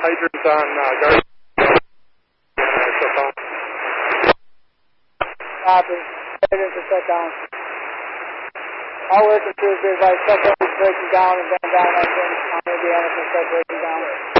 Hydrants on guard. Shut down. Copy. Hydrants are shut down. All we're confused is like stuff is breaking down and then down, and then maybe Anderson start breaking down.